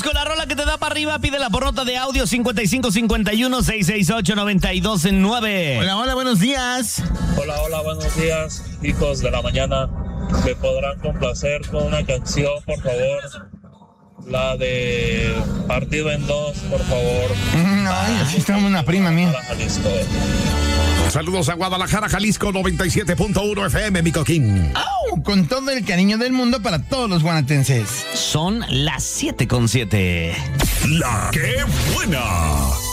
con la rola que te da para arriba. Pídela por nota de audio 5551-668-9209. Hola, hola, buenos días. Hola, buenos días, hijos de la mañana. ¿Me podrán complacer con una canción, por favor? La de Partido en Dos, por favor. Ay, así está una prima mía. Jalisco. Saludos a Guadalajara, Jalisco, 97.1 FM, mi coquín. ¡Au! Con todo el cariño del mundo para todos los guanatenses. Son las 7:07. La que buena.